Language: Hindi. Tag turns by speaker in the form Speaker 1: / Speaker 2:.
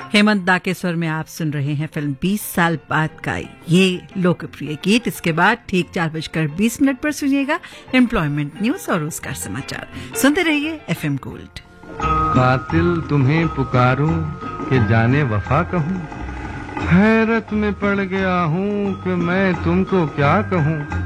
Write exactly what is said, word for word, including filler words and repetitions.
Speaker 1: हेमंत दा के स्वर में आप सुन रहे हैं फिल्म बीस साल बाद का ये लोकप्रिय गीत। इसके बाद ठीक चार बजकर बीस मिनट पर सुनिएगा एम्प्लॉयमेंट न्यूज और रोजगार समाचार। सुनते रहिए एफएम गोल्ड।
Speaker 2: कातिल तुम्हें पुकारूं कि जाने वफा कहूं, हैरत में पड़ गया हूं कि मैं तुमको क्या कहूं।